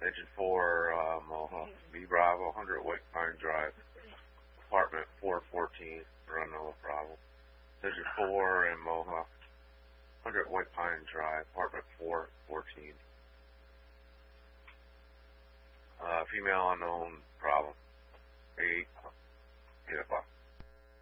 Agent 4, Mohawk, B Bravo, 100 White Pine Drive, apartment 414, Runella, Bravo. Agent 4 and Mohawk, 100 White Pine Drive, apartment 414. Female unknown, Bravo. 8 o'clock.